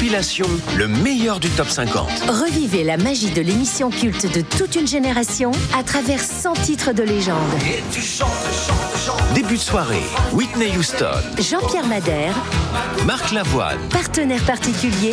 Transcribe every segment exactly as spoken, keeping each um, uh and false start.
compilation Le meilleur du top cinquante. Revivez la magie de l'émission culte de toute une génération à travers cent titres de légende. Et tu chantes, chantes, chantes. Début de soirée, Whitney Houston, Jean-Pierre Madère, Marc Lavoine, partenaire particulier.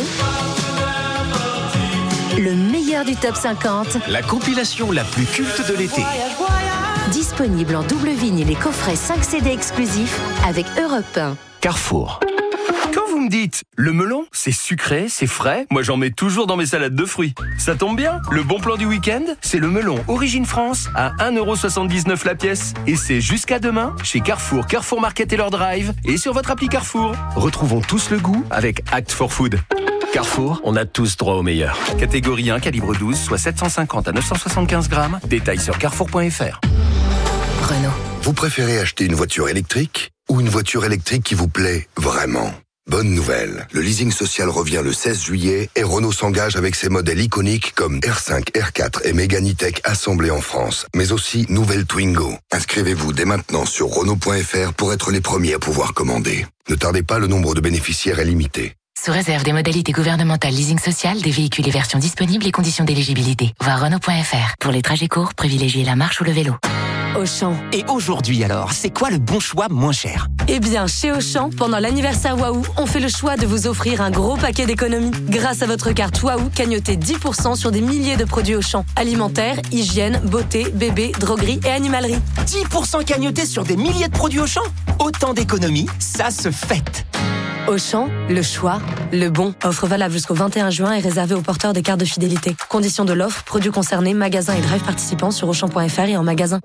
Le meilleur du top cinquante. La compilation la plus culte de l'été. Disponible en double vinyle et coffret cinq C D exclusifs avec Europe un. Carrefour. Quand vous me dites, le melon, c'est sucré, c'est frais, moi j'en mets toujours dans mes salades de fruits. Ça tombe bien, le bon plan du week-end, c'est le melon Origine France à un euro soixante-dix-neuf la pièce. Et c'est jusqu'à demain chez Carrefour, Carrefour Market et leur drive et sur votre appli Carrefour. Retrouvons tous le goût avec Act for Food. Carrefour, on a tous droit au meilleur. Catégorie un, calibre douze, soit sept cent cinquante à neuf cent soixante-quinze grammes. Détails sur carrefour point f r. Renault. Vous préférez acheter une voiture électrique ou une voiture électrique qui vous plaît vraiment ? Bonne nouvelle, le leasing social revient le seize juillet et Renault s'engage avec ses modèles iconiques comme R cinq, R quatre et Mégane E-Tech assemblés en France, mais aussi nouvelle Twingo. Inscrivez-vous dès maintenant sur Renault point f r pour être les premiers à pouvoir commander. Ne tardez pas, le nombre de bénéficiaires est limité. Sous réserve des modalités gouvernementales leasing social, des véhicules et versions disponibles et conditions d'éligibilité. Voir Renault point f r. Pour les trajets courts, privilégiez la marche ou le vélo. Auchan. Et aujourd'hui alors, c'est quoi le bon choix moins cher ? Eh bien, chez Auchan, pendant l'anniversaire Waouh, on fait le choix de vous offrir un gros paquet d'économies. Grâce à votre carte Waouh, cagnotez dix pour cent sur des milliers de produits Auchan. Alimentaire, hygiène, beauté, bébé, droguerie et animalerie. dix pour cent cagnotés sur des milliers de produits Auchan ? Autant d'économies, ça se fête. Auchan, le choix, le bon. Offre valable jusqu'au vingt et un juin et réservée aux porteurs des cartes de fidélité. Conditions de l'offre, produits concernés, magasins et drive participants sur auchan point f r et en magasin.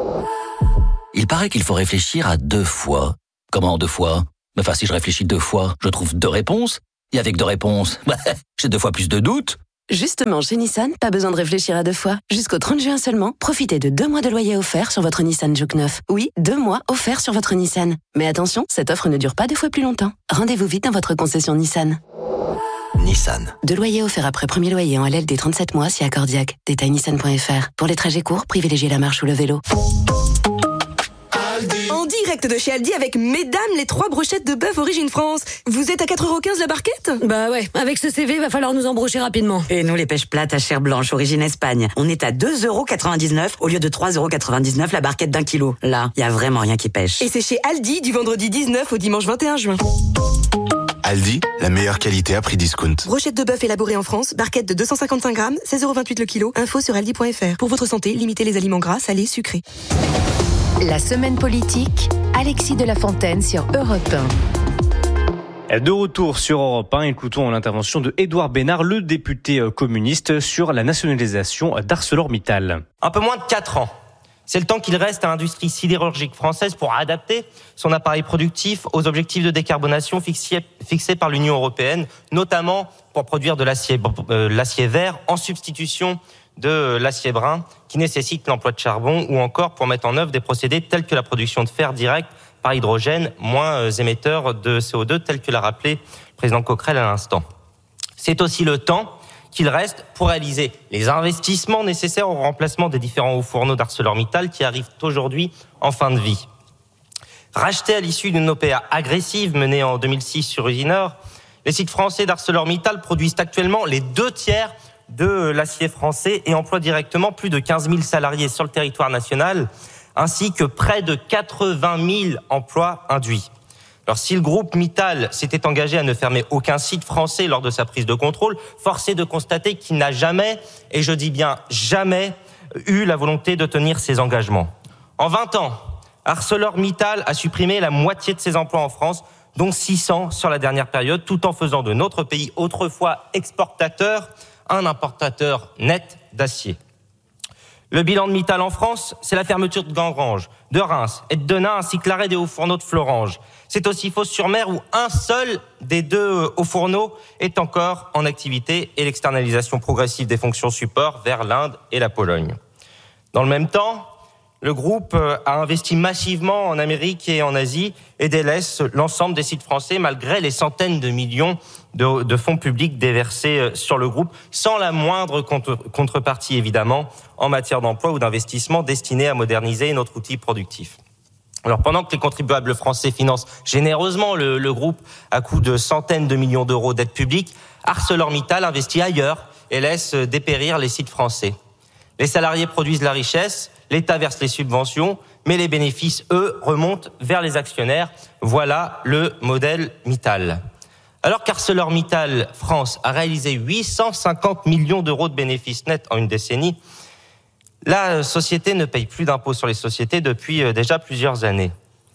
Il paraît qu'il faut réfléchir à deux fois. Comment deux fois ? Enfin, si je réfléchis deux fois, je trouve deux réponses. Et avec deux réponses, j'ai deux fois plus de doutes. Justement, chez Nissan, pas besoin de réfléchir à deux fois. Jusqu'au trente juin seulement, profitez de deux mois de loyer offert sur votre Nissan Juke neuf. Oui, deux mois offerts sur votre Nissan. Mais attention, cette offre ne dure pas deux fois plus longtemps. Rendez-vous vite dans votre concession Nissan. Nissan. Deux loyers offerts après premier loyer en L L D trente-sept mois si accordiaque. Détail nissan point f r. Pour les trajets courts, privilégiez la marche ou le vélo. En direct de chez Aldi avec mesdames les trois brochettes de bœuf Origine France. Vous êtes à quatre euros quinze la barquette ? Bah ouais, avec ce C V, va falloir nous embrocher rapidement. Et nous, les pêches plates à chair blanche, origine Espagne. On est à deux euros quatre-vingt-dix-neuf au lieu de trois euros quatre-vingt-dix-neuf la barquette d'un kilo. Là, y a vraiment rien qui pêche. Et c'est chez Aldi du vendredi dix-neuf au dimanche vingt et un juin. Aldi, la meilleure qualité à prix discount. Brochette de bœuf élaborée en France, barquette de deux cent cinquante-cinq grammes, seize euros vingt-huit le kilo. Info sur aldi point f r. Pour votre santé, limitez les aliments gras, salés, sucrés. La semaine politique, Alexis de la Fontaine sur Europe un. De retour sur Europe un, écoutons l'intervention de Édouard Bénard, le député communiste, sur la nationalisation d'ArcelorMittal. Un peu moins de quatre ans. C'est le temps qu'il reste à l'industrie sidérurgique française pour adapter son appareil productif aux objectifs de décarbonation fixés, fixés par l'Union européenne, notamment pour produire de l'acier, euh, l'acier vert en substitution de l'acier brun qui nécessite l'emploi de charbon, ou encore pour mettre en œuvre des procédés tels que la production de fer direct par hydrogène, moins émetteur de C O deux, tel que l'a rappelé le président Coquerel à l'instant. C'est aussi le temps qu'il reste pour réaliser les investissements nécessaires au remplacement des différents hauts fourneaux d'ArcelorMittal qui arrivent aujourd'hui en fin de vie. Rachetés à l'issue d'une O P A agressive menée en deux mille six sur Usinor, les sites français d'ArcelorMittal produisent actuellement les deux tiers de l'acier français et emploient directement plus de quinze mille salariés sur le territoire national, ainsi que près de quatre-vingt mille emplois induits. Alors, si le groupe Mittal s'était engagé à ne fermer aucun site français lors de sa prise de contrôle, force est de constater qu'il n'a jamais, et je dis bien jamais, eu la volonté de tenir ses engagements. En vingt ans, ArcelorMittal a supprimé la moitié de ses emplois en France, dont six cents sur la dernière période, tout en faisant de notre pays, autrefois exportateur, un importateur net d'acier. Le bilan de Mittal en France, c'est la fermeture de Gangrange, de Reims et de Denain, ainsi que l'arrêt des hauts fourneaux de Florange. C'est aussi Fos-sur-Mer où un seul des deux hauts fourneaux est encore en activité et l'externalisation progressive des fonctions support vers l'Inde et la Pologne. Dans le même temps, le groupe a investi massivement en Amérique et en Asie et délaisse l'ensemble des sites français malgré les centaines de millions de, de fonds publics déversés sur le groupe, sans la moindre contre, contrepartie évidemment en matière d'emploi ou d'investissement destinés à moderniser notre outil productif. Alors pendant que les contribuables français financent généreusement le, le groupe à coût de centaines de millions d'euros d'aides publiques, ArcelorMittal investit ailleurs et laisse dépérir les sites français. Les salariés produisent la richesse, l'État verse les subventions, mais les bénéfices, eux, remontent vers les actionnaires. Voilà le modèle Mittal. Alors qu'ArcelorMittal France a réalisé huit cent cinquante millions d'euros de bénéfices nets en une décennie, la société ne paye plus d'impôts sur les sociétés depuis déjà plusieurs années.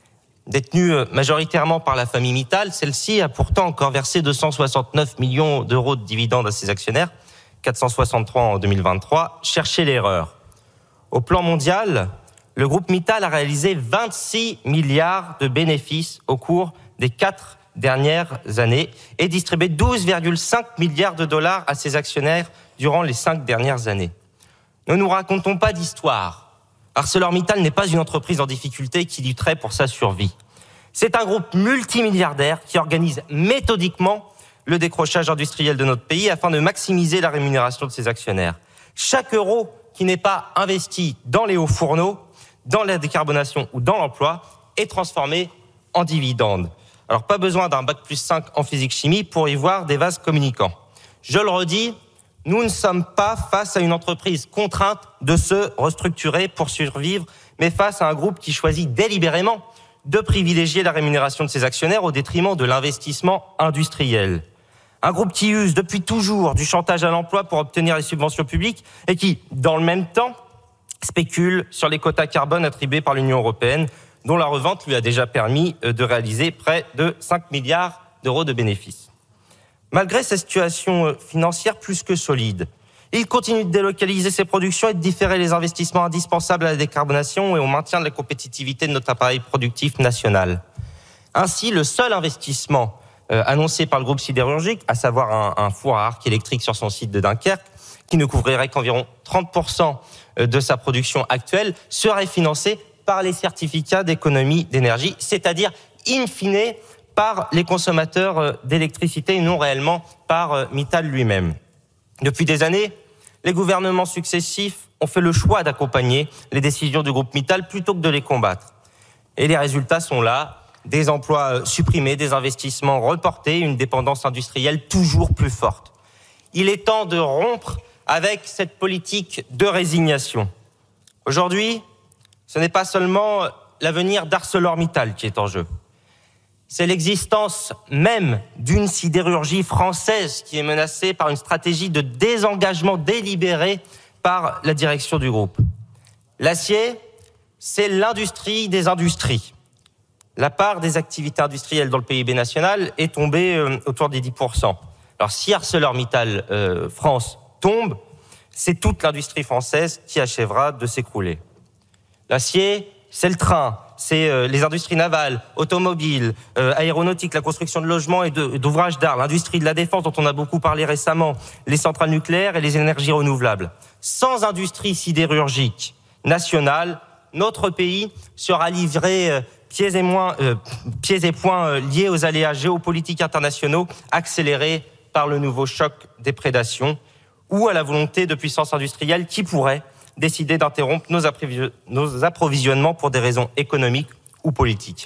Détenue majoritairement par la famille Mittal, celle-ci a pourtant encore versé deux cent soixante-neuf millions d'euros de dividendes à ses actionnaires, quatre cent soixante-trois en deux mille vingt-trois. Cherchez l'erreur. Au plan mondial, le groupe Mittal a réalisé vingt-six milliards de bénéfices au cours des quatre dernières années et distribué douze virgule cinq milliards de dollars à ses actionnaires durant les cinq dernières années. Ne nous racontons pas d'histoire. ArcelorMittal n'est pas une entreprise en difficulté qui lutterait pour sa survie. C'est un groupe multimilliardaire qui organise méthodiquement le décrochage industriel de notre pays afin de maximiser la rémunération de ses actionnaires. Chaque euro qui n'est pas investi dans les hauts fourneaux, dans la décarbonation ou dans l'emploi est transformé en dividende. Alors pas besoin d'un bac plus cinq en physique-chimie pour y voir des vases communicants. Je le redis, nous ne sommes pas face à une entreprise contrainte de se restructurer pour survivre, mais face à un groupe qui choisit délibérément de privilégier la rémunération de ses actionnaires au détriment de l'investissement industriel. Un groupe qui use depuis toujours du chantage à l'emploi pour obtenir les subventions publiques et qui, dans le même temps, spécule sur les quotas carbone attribués par l'Union européenne, dont la revente lui a déjà permis de réaliser près de cinq milliards d'euros de bénéfices. Malgré cette situation financière plus que solide, il continue de délocaliser ses productions et de différer les investissements indispensables à la décarbonation et au maintien de la compétitivité de notre appareil productif national. Ainsi, le seul investissement euh, annoncé par le groupe sidérurgique, à savoir un, un four à arc électrique sur son site de Dunkerque, qui ne couvrirait qu'environ trente pour cent de sa production actuelle, serait financé par les certificats d'économie d'énergie, c'est-à-dire, in fine, par les consommateurs d'électricité et non réellement par Mittal lui-même. Depuis des années, les gouvernements successifs ont fait le choix d'accompagner les décisions du groupe Mittal plutôt que de les combattre. Et les résultats sont là, des emplois supprimés, des investissements reportés, une dépendance industrielle toujours plus forte. Il est temps de rompre avec cette politique de résignation. Aujourd'hui, ce n'est pas seulement l'avenir d'ArcelorMittal qui est en jeu. C'est l'existence même d'une sidérurgie française qui est menacée par une stratégie de désengagement délibéré par la direction du groupe. L'acier, c'est l'industrie des industries. La part des activités industrielles dans le P I B national est tombée euh, autour des dix pour cent. Alors si ArcelorMittal euh, France tombe, c'est toute l'industrie française qui achèvera de s'écrouler. L'acier, c'est le train, c'est euh, les industries navales, automobiles, euh, aéronautiques, la construction de logements et de, d'ouvrages d'art, l'industrie de la défense dont on a beaucoup parlé récemment, les centrales nucléaires et les énergies renouvelables. Sans industrie sidérurgique nationale, notre pays sera livré euh, pieds et, moins, euh, pieds et poings euh, liés aux aléas géopolitiques internationaux accélérés par le nouveau choc des prédations ou à la volonté de puissances industrielles qui pourraient décider d'interrompre nos, approvi- nos approvisionnements pour des raisons économiques ou politiques.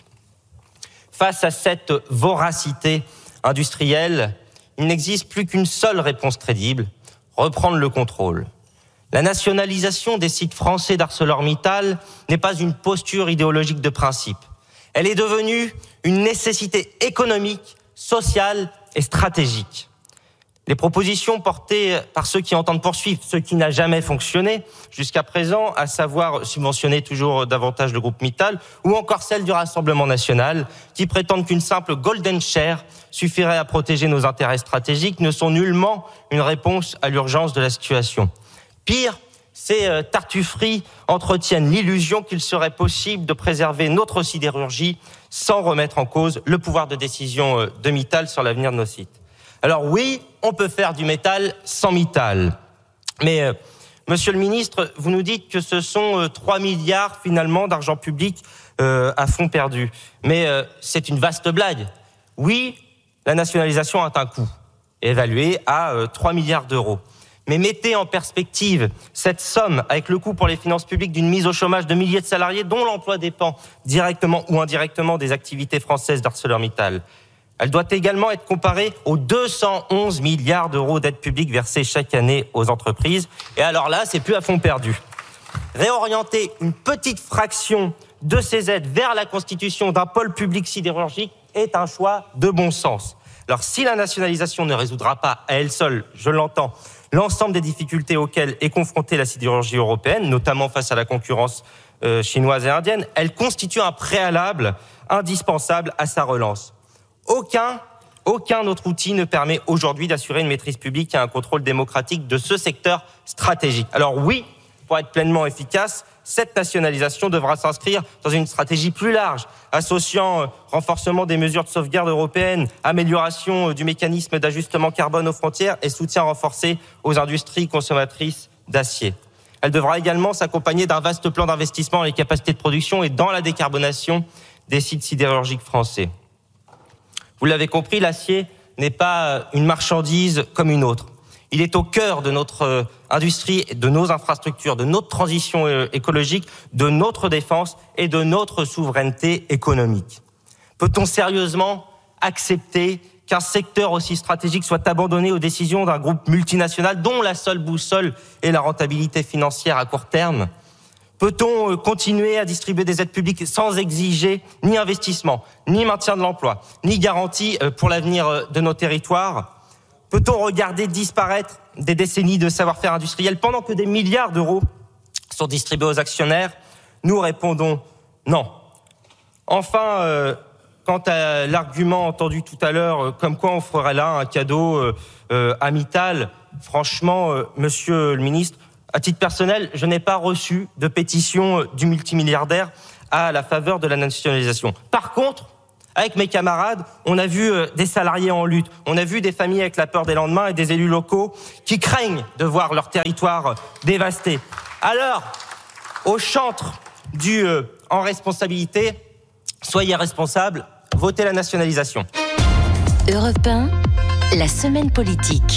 Face à cette voracité industrielle, il n'existe plus qu'une seule réponse crédible, reprendre le contrôle. La nationalisation des sites français d'ArcelorMittal n'est pas une posture idéologique de principe. Elle est devenue une nécessité économique, sociale et stratégique. Les propositions portées par ceux qui entendent poursuivre ce qui n'a jamais fonctionné jusqu'à présent, à savoir subventionner toujours davantage le groupe Mittal, ou encore celles du Rassemblement national, qui prétendent qu'une simple golden share suffirait à protéger nos intérêts stratégiques, ne sont nullement une réponse à l'urgence de la situation. Pire, ces tartufferies entretiennent l'illusion qu'il serait possible de préserver notre sidérurgie sans remettre en cause le pouvoir de décision de Mittal sur l'avenir de nos sites. Alors oui, on peut faire du métal sans Mittal. Mais, euh, monsieur le ministre, vous nous dites que ce sont euh, trois milliards finalement d'argent public euh, à fonds perdus. Mais euh, c'est une vaste blague. Oui, la nationalisation a un coût, évalué à euh, trois milliards d'euros. Mais mettez en perspective cette somme avec le coût pour les finances publiques d'une mise au chômage de milliers de salariés dont l'emploi dépend directement ou indirectement des activités françaises d'ArcelorMittal. Elle doit également être comparée aux deux cent onze milliards d'euros d'aides publiques versées chaque année aux entreprises. Et alors là, c'est plus à fond perdu. Réorienter une petite fraction de ces aides vers la constitution d'un pôle public sidérurgique est un choix de bon sens. Alors si la nationalisation ne résoudra pas à elle seule, je l'entends, l'ensemble des difficultés auxquelles est confrontée la sidérurgie européenne, notamment face à la concurrence euh, chinoise et indienne, elle constitue un préalable indispensable à sa relance. Aucun, aucun autre outil ne permet aujourd'hui d'assurer une maîtrise publique et un contrôle démocratique de ce secteur stratégique. Alors oui, pour être pleinement efficace, cette nationalisation devra s'inscrire dans une stratégie plus large, associant euh, renforcement des mesures de sauvegarde européennes, amélioration euh, du mécanisme d'ajustement carbone aux frontières et soutien renforcé aux industries consommatrices d'acier. Elle devra également s'accompagner d'un vaste plan d'investissement dans les capacités de production et dans la décarbonation des sites sidérurgiques français. Vous l'avez compris, l'acier n'est pas une marchandise comme une autre. Il est au cœur de notre industrie, de nos infrastructures, de notre transition écologique, de notre défense et de notre souveraineté économique. Peut-on sérieusement accepter qu'un secteur aussi stratégique soit abandonné aux décisions d'un groupe multinational dont la seule boussole est la rentabilité financière à court terme ? Peut-on continuer à distribuer des aides publiques sans exiger ni investissement, ni maintien de l'emploi, ni garantie pour l'avenir de nos territoires ? Peut-on regarder disparaître des décennies de savoir-faire industriel pendant que des milliards d'euros sont distribués aux actionnaires ? Nous répondons non. Enfin, euh, quant à l'argument entendu tout à l'heure, euh, comme quoi on ferait là un cadeau euh, euh, à Mittal, franchement, euh, monsieur le ministre, à titre personnel, je n'ai pas reçu de pétition euh, du multimilliardaire à la faveur de la nationalisation. Par contre, avec mes camarades, on a vu euh, des salariés en lutte, on a vu des familles avec la peur des lendemains et des élus locaux qui craignent de voir leur territoire euh, dévasté. Alors, au chantre du euh, en responsabilité, soyez responsables, votez la nationalisation. Europe un, la semaine politique.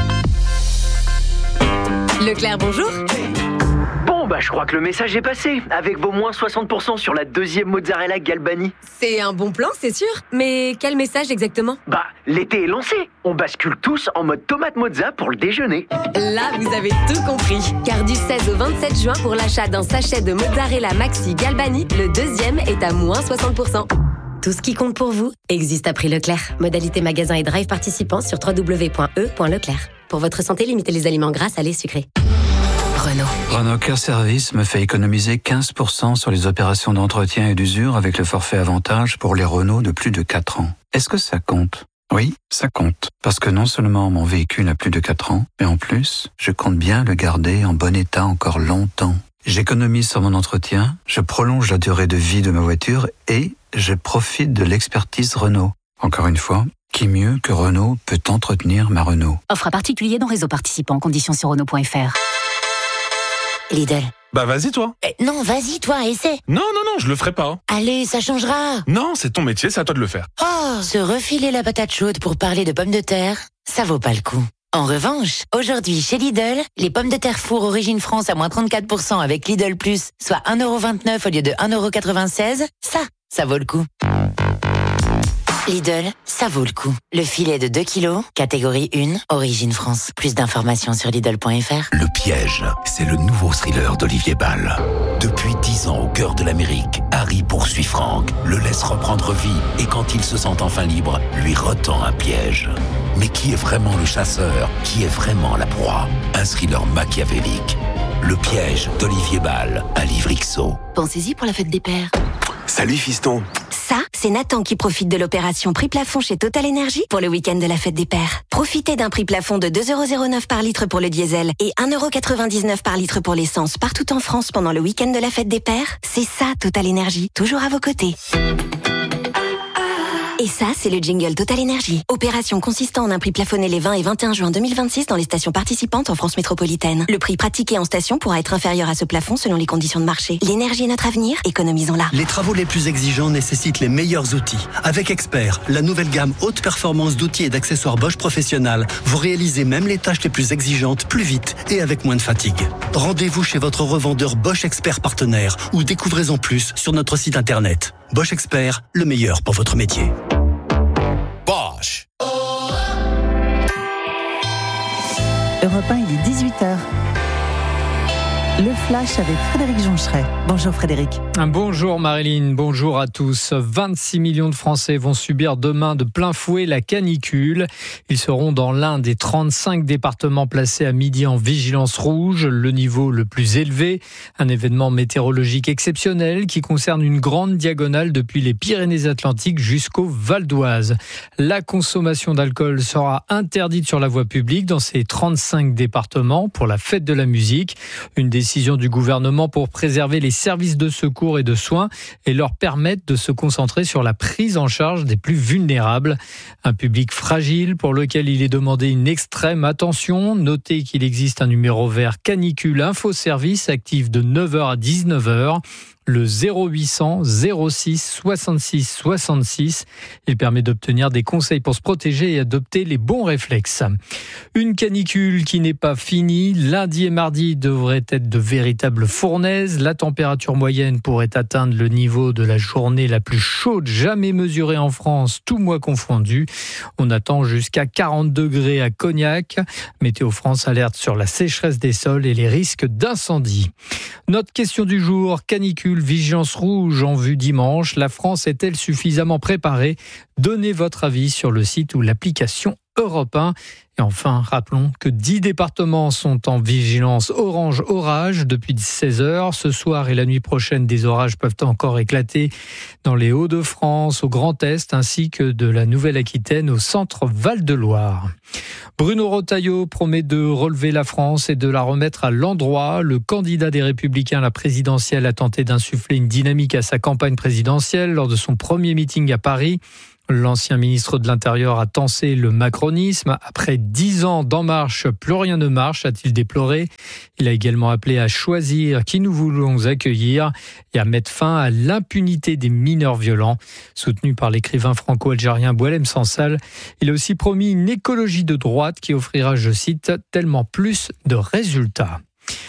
Leclerc, bonjour. Bon, bah je crois que le message est passé, avec vos moins soixante pour cent sur la deuxième mozzarella Galbani. C'est un bon plan, c'est sûr. Mais quel message exactement ? Bah, l'été est lancé. On bascule tous en mode tomate mozza pour le déjeuner. Là, vous avez tout compris. Car du seize au vingt-sept juin, pour l'achat d'un sachet de mozzarella maxi Galbani, le deuxième est à moins soixante pour cent. Tout ce qui compte pour vous existe à prix Leclerc. Modalité magasin et drive participants sur w w w point e point leclerc. Pour votre santé, limitez les aliments gras, salés, sucrés. Renault. Renault Care Service me fait économiser quinze pour cent sur les opérations d'entretien et d'usure avec le forfait avantage pour les Renault de plus de quatre ans. Est-ce que ça compte ? Oui, ça compte. Parce que non seulement mon véhicule a plus de quatre ans, mais en plus, je compte bien le garder en bon état encore longtemps. J'économise sur mon entretien, je prolonge la durée de vie de ma voiture et je profite de l'expertise Renault. Encore une fois, qui mieux que Renault peut entretenir ma Renault ? Offre à particulier dans réseau participant. Conditions sur Renault point f r. Lidl. Bah vas-y toi. Eh, non, vas-y toi, essaie. Non, non, non, je le ferai pas. Allez, ça changera. Non, c'est ton métier, c'est à toi de le faire. Oh, se refiler la patate chaude pour parler de pommes de terre, ça vaut pas le coup. En revanche, aujourd'hui chez Lidl, les pommes de terre four origine France à moins trente-quatre pour cent avec Lidl Plus, soit un euro vingt-neuf au lieu de un euro quatre-vingt-seize, ça, ça vaut le coup. Lidl, ça vaut le coup. Le filet de deux kilos, catégorie un, origine France. Plus d'informations sur Lidl point f r. Le piège, c'est le nouveau thriller d'Olivier Ball. Depuis dix ans au cœur de l'Amérique, Harry poursuit Frank, le laisse reprendre vie et quand il se sent enfin libre, lui retend un piège. Mais qui est vraiment le chasseur ? Qui est vraiment la proie ? Un thriller machiavélique. Le piège d'Olivier Ball, un livre X O. Pensez-y pour la fête des pères. Salut fiston. Ça, c'est Nathan qui profite de l'opération prix plafond chez Total Energy pour le week-end de la fête des pères. Profitez d'un prix plafond de deux euros zéro neuf par litre pour le diesel et un euro quatre-vingt-dix-neuf par litre pour l'essence partout en France pendant le week-end de la fête des pères. C'est ça, Total Energy, toujours à vos côtés. Et ça, c'est le jingle Total Energy. Opération consistant en un prix plafonné les vingt et vingt et un juin deux mille vingt-six dans les stations participantes en France métropolitaine. Le prix pratiqué en station pourra être inférieur à ce plafond selon les conditions de marché. L'énergie est notre avenir, économisons-la. Les travaux les plus exigeants nécessitent les meilleurs outils. Avec Expert, la nouvelle gamme haute performance d'outils et d'accessoires Bosch Professionnel, vous réalisez même les tâches les plus exigeantes plus vite et avec moins de fatigue. Rendez-vous chez votre revendeur Bosch Expert partenaire ou découvrez-en plus sur notre site internet. Bosch Expert, le meilleur pour votre métier. Europe un, il est dix-huit heures. Le Flash avec Frédéric Joncheret. Bonjour Frédéric. Bonjour Marilyn, bonjour à tous. vingt-six millions de Français vont subir demain de plein fouet la canicule. Ils seront dans l'un des trente-cinq départements placés à midi en vigilance rouge, le niveau le plus élevé. Un événement météorologique exceptionnel qui concerne une grande diagonale depuis les Pyrénées-Atlantiques jusqu'au Val d'Oise. La consommation d'alcool sera interdite sur la voie publique dans ces trente-cinq départements pour la fête de la musique. Une décision Décision du gouvernement pour préserver les services de secours et de soins et leur permettre de se concentrer sur la prise en charge des plus vulnérables. Un public fragile pour lequel il est demandé une extrême attention. Notez qu'il existe un numéro vert canicule info service actif de neuf heures à dix-neuf heures. Le zéro huit cents zéro six soixante-six soixante-six. Il permet d'obtenir des conseils pour se protéger et adopter les bons réflexes. Une canicule qui n'est pas finie. Lundi et mardi devraient être de véritables fournaises. La température moyenne pourrait atteindre le niveau de la journée la plus chaude jamais mesurée en France, tout mois confondu. On attend jusqu'à quarante degrés à Cognac. Météo France alerte sur la sécheresse des sols et les risques d'incendie. Notre question du jour, canicule, vigilance rouge en vue dimanche. La France est-elle suffisamment préparée ? Donnez votre avis sur le site ou l'application Europe un. Et enfin, rappelons que dix départements sont en vigilance orange-orage depuis seize heures. Ce soir et la nuit prochaine, des orages peuvent encore éclater dans les Hauts-de-France, au Grand Est, ainsi que de la Nouvelle-Aquitaine au centre Val-de-Loire. Bruno Retailleau promet de relever la France et de la remettre à l'endroit. Le candidat des Républicains à la présidentielle a tenté d'insuffler une dynamique à sa campagne présidentielle lors de son premier meeting à Paris. L'ancien ministre de l'Intérieur a tensé le macronisme. Après dix ans d'En Marche, plus rien ne marche, a-t-il déploré. Il a également appelé à choisir qui nous voulons accueillir et à mettre fin à l'impunité des mineurs violents. Soutenu par l'écrivain franco-algérien Boualem Sansal, il a aussi promis une écologie de droite qui offrira, je cite, tellement plus de résultats.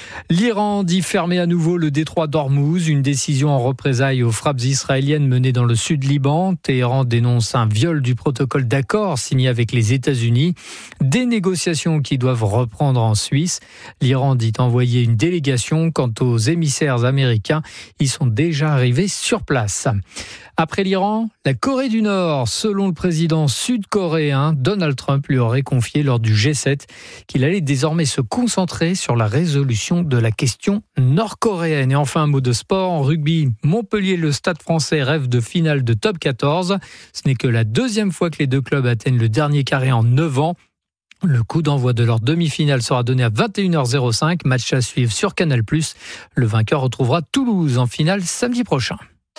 L'Iran dit fermer à nouveau le détroit d'Ormuz, une décision en représailles aux frappes israéliennes menées dans le sud Liban. Téhéran dénonce un viol du protocole d'accord signé avec les États-Unis. Des négociations qui doivent reprendre en Suisse. L'Iran dit envoyer une délégation. Quant aux émissaires américains, ils sont déjà arrivés sur place. Après l'Iran, la Corée du Nord, selon le président sud-coréen, Donald Trump lui aurait confié lors du G sept qu'il allait désormais se concentrer sur la résolution de la question nord-coréenne. Et enfin, un mot de sport. En rugby, Montpellier, le Stade français rêve de finale de top quatorze. Ce n'est que la deuxième fois que les deux clubs atteignent le dernier carré en neuf ans. Le coup d'envoi de leur demi-finale sera donné à vingt et une heures cinq. Match à suivre sur Canal plus. Le vainqueur retrouvera Toulouse en finale samedi prochain.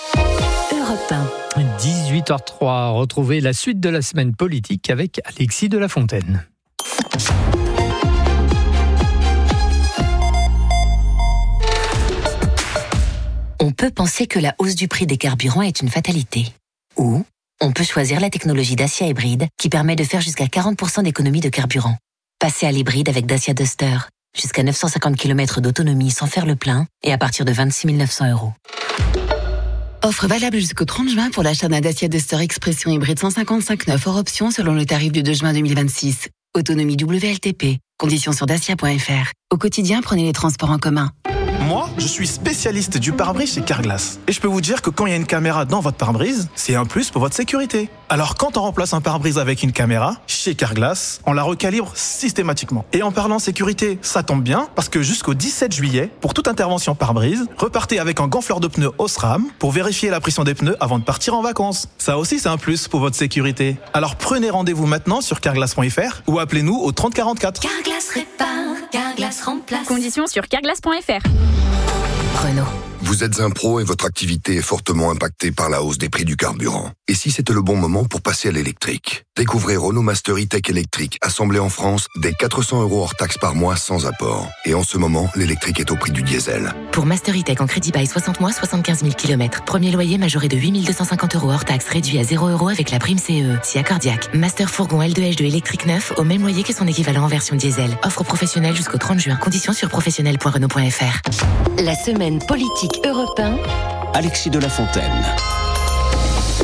Europe un. dix-huit heures trois. Retrouvez la suite de la semaine politique avec Alexis de la Fontaine. On peut penser que la hausse du prix des carburants est une fatalité. Ou on peut choisir la technologie Dacia Hybride qui permet de faire jusqu'à quarante pour cent d'économie de carburant. Passez à l'hybride avec Dacia Duster. Jusqu'à neuf cent cinquante kilomètres d'autonomie sans faire le plein et à partir de vingt-six mille neuf cents euros. Offre valable jusqu'au trente juin pour l'achat d'un Dacia Duster Expression hybride cent cinquante-cinq neuf hors option selon le tarif du deux juin deux mille vingt-six. Autonomie W L T P. Conditions sur dacia point f r. Au quotidien, prenez les transports en commun. Moi, je suis spécialiste du pare-brise chez Carglass. Et je peux vous dire que quand il y a une caméra dans votre pare-brise, c'est un plus pour votre sécurité. Alors quand on remplace un pare-brise avec une caméra, chez Carglass, on la recalibre systématiquement. Et en parlant sécurité, ça tombe bien, parce que jusqu'au dix-sept juillet, pour toute intervention pare-brise, repartez avec un gonfleur de pneus Osram pour vérifier la pression des pneus avant de partir en vacances. Ça aussi, c'est un plus pour votre sécurité. Alors prenez rendez-vous maintenant sur carglass point f r ou appelez-nous au trente quarante-quatre. Carglass répare, Carglass remplace. Conditions sur carglass point f r. Renault. Vous êtes un pro et votre activité est fortement impactée par la hausse des prix du carburant. Et si c'était le bon moment pour passer à l'électrique ? Découvrez Renault Master E-Tech électrique, assemblé en France, dès quatre cents euros hors taxe par mois sans apport. Et en ce moment, l'électrique est au prix du diesel. Pour Master E-Tech en crédit bail soixante mois, soixante-quinze mille kilomètres. Premier loyer majoré de huit mille deux cent cinquante euros hors taxe, réduit à zéro euros avec la prime C E E. Si accordiaque. Master Fourgon L deux H deux électrique neuf, au même loyer que son équivalent en version diesel. Offre professionnelle jusqu'au trente juin. Conditions sur professionnel point renault point f r. La semaine politique Europe un. Alexis de la Fontaine.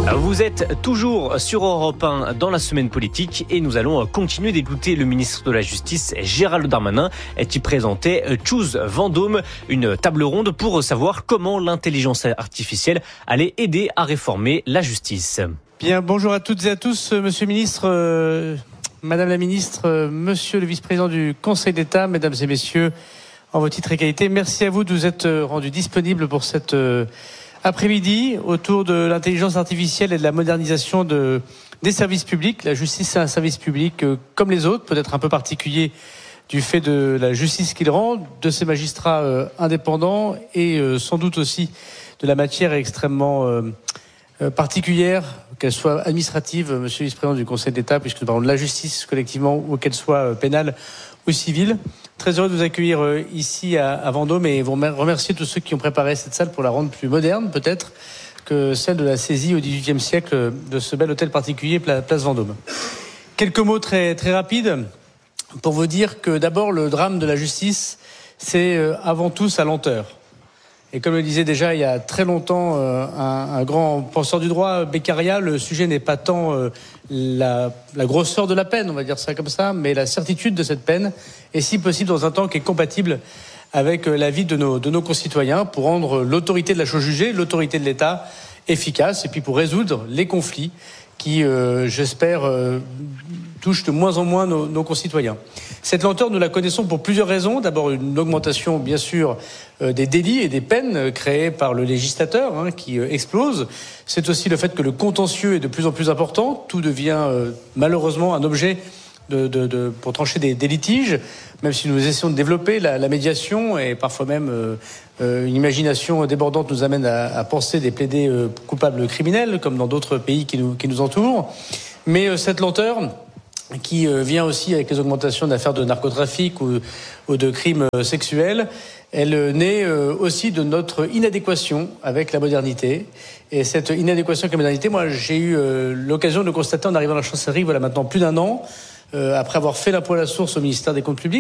Vous êtes toujours sur Europe un dans la semaine politique et nous allons continuer d'écouter le ministre de la Justice Gérald Darmanin qui présentait Choose Vendôme, une table ronde pour savoir comment l'intelligence artificielle allait aider à réformer la justice. Bien, bonjour à toutes et à tous, monsieur le ministre, euh, madame la ministre, euh, monsieur le vice-président du Conseil d'État, mesdames et messieurs, en vos titres et qualités, merci à vous de vous être rendus disponibles pour cette euh, après-midi autour de l'intelligence artificielle et de la modernisation de, des services publics. La justice, c'est un service public euh, comme les autres, peut-être un peu particulier du fait de la justice qu'il rend, de ses magistrats euh, indépendants et euh, sans doute aussi de la matière extrêmement euh, euh, particulière, qu'elle soit administrative, monsieur le vice-président du Conseil d'État, puisque nous parlons de la justice collectivement, ou qu'elle soit euh, pénale ou civile. Très heureux de vous accueillir euh, ici à, à Vendôme et vous remercier tous ceux qui ont préparé cette salle pour la rendre plus moderne, peut-être, que celle de la saisie au dix-huitième siècle de ce bel hôtel particulier, Place Vendôme. Quelques mots très, très rapides pour vous dire que d'abord, le drame de la justice, c'est euh, avant tout sa lenteur. Et comme le disait déjà il y a très longtemps euh, un, un grand penseur du droit, Beccaria, le sujet n'est pas tant euh, la, la grosseur de la peine, on va dire ça comme ça, mais la certitude de cette peine, et si possible dans un temps qui est compatible avec euh, la vie de nos, de nos concitoyens, pour rendre l'autorité de la chose jugée, l'autorité de l'État efficace, et puis pour résoudre les conflits qui, euh, j'espère, euh, touchent de moins en moins nos, nos concitoyens. Cette lenteur, nous la connaissons pour plusieurs raisons. D'abord, une augmentation, bien sûr, euh, des délits et des peines euh, créées par le législateur, hein, qui euh, explose. C'est aussi le fait que le contentieux est de plus en plus important. Tout devient euh, malheureusement un objet de, de, de, pour trancher des, des litiges, même si nous essayons de développer la, la médiation et parfois même euh, euh, une imagination débordante nous amène à, à penser des plaidés euh, coupables criminels, comme dans d'autres pays qui nous, qui nous entourent. Mais euh, cette lenteur qui vient aussi avec les augmentations d'affaires de narcotrafic ou, ou de crimes sexuels, elle naît aussi de notre inadéquation avec la modernité. Et cette inadéquation avec la modernité, moi j'ai eu l'occasion de constater en arrivant à la chancellerie, voilà maintenant plus d'un an, après avoir fait l'impôt à la source au ministère des Comptes publics,